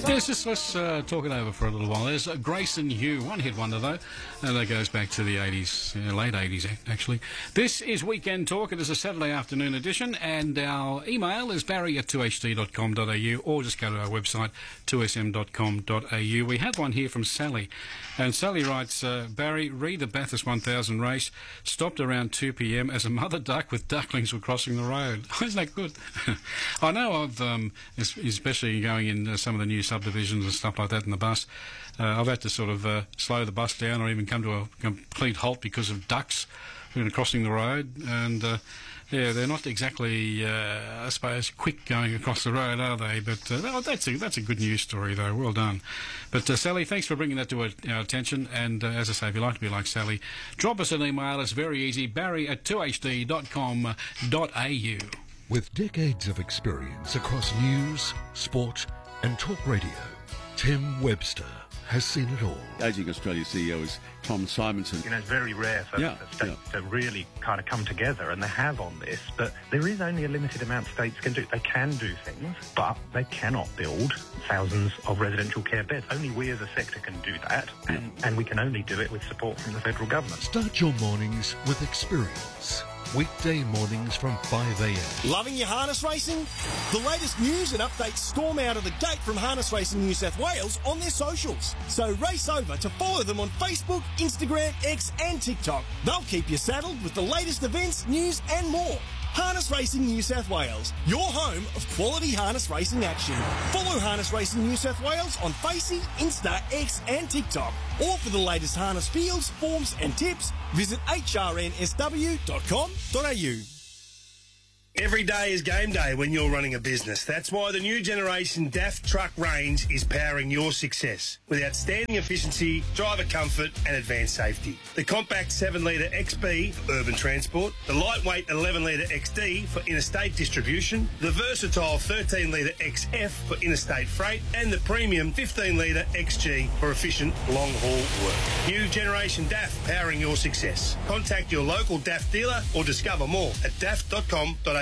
Yes, let's talk it over for a little while. There's Grayson Hugh, one-hit wonder though, and that goes back to the 80s, late 80s actually. This is Weekend Talk. It is a Saturday afternoon edition, and our email is barry@2hd.com.au, or just go to our website, 2sm.com.au. We have one here from Sally, and Sally writes, Barry, read the Bathurst 1000 race stopped around 2 p.m. as a mother duck with ducklings were crossing the road. Isn't that good? I know of, especially going in some of the new subdivisions and stuff like that in the bus, I've had to sort of slow the bus down or even come to a complete halt because of ducks crossing the road. And yeah, they're not exactly, I suppose, quick going across the road, are they? But that's a good news story, though. Well done. But Sally, thanks for bringing that to our attention. And as I say, if you'd like to be like Sally, drop us an email. It's very easy, barry@2hd.com.au. With decades of experience across news, sport and talk radio, Tim Webster has seen it all. Ageing Australia CEO is Tom Simonson. You know, it's very rare for states to really kind of come together, and they have on this, but there is only a limited amount states can do. They can do things, but they cannot build thousands of residential care beds. Only we as a sector can do that, and we can only do it with support from the federal government. Start your mornings with experience. Weekday mornings from 5 a.m. Loving your harness racing? The latest news and updates storm out of the gate from Harness Racing New South Wales on their socials. So race over to follow them on Facebook, Instagram, X and TikTok. They'll keep you saddled with the latest events, news and more. Harness Racing New South Wales, your home of quality harness racing action. Follow Harness Racing New South Wales on Facey, Insta, X and TikTok. Or for the latest harness fields, forms and tips, visit hrnsw.com.au. Every day is game day when you're running a business. That's why the new generation DAF truck range is powering your success with outstanding efficiency, driver comfort and advanced safety. The compact 7-litre XB for urban transport, the lightweight 11-litre XD for interstate distribution, the versatile 13-litre XF for interstate freight and the premium 15-litre XG for efficient long-haul work. New generation DAF powering your success. Contact your local DAF dealer or discover more at daf.com.au.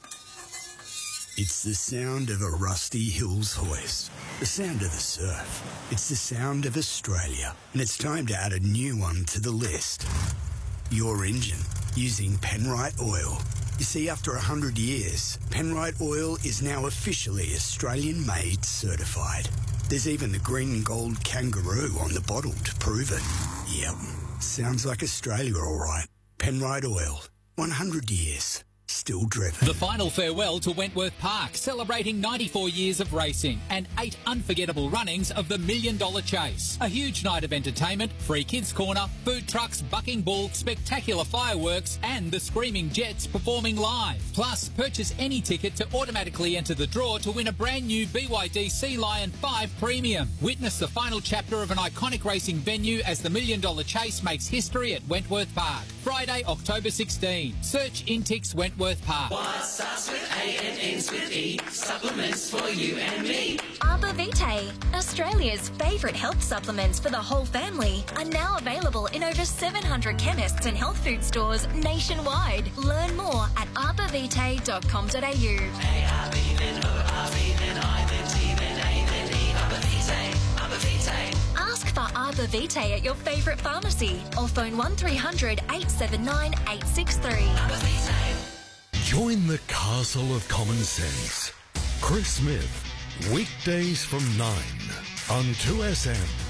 It's the sound of a Rusty Hills hoist, the sound of the surf. It's the sound of Australia, and it's time to add a new one to the list. Your engine, using Penrite Oil. You see, after 100 years, Penrite Oil is now officially Australian-made certified. There's even the green and gold kangaroo on the bottle to prove it. Yep, sounds like Australia all right. Penrite Oil, 100 years. Still driven. The final farewell to Wentworth Park, celebrating 94 years of racing and 8 unforgettable runnings of the $1 Million Chase. A huge night of entertainment, free kids corner, food trucks, bucking bull, spectacular fireworks and the Screaming Jets performing live. Plus, purchase any ticket to automatically enter the draw to win a brand new BYD Sea Lion 5 Premium. Witness the final chapter of an iconic racing venue as the $1 Million Chase makes history at Wentworth Park. Friday, October 16. Search Intix Wentworth Park. What starts with A and ends with E? Supplements for you and me. Arbor Vitae, Australia's favourite health supplements for the whole family, are now available in over 700 chemists and health food stores nationwide. Learn more at arborvitae.com.au. A-R-B, then O-R-B, then I, then T, then A, then E. Arbor Vitae, Arbor Vitae. Ask for Arbor Vitae at your favourite pharmacy or phone 1300 879 863. Arbor Vitae. Join the castle of common sense. Chris Smith, weekdays from 9 on 2SM.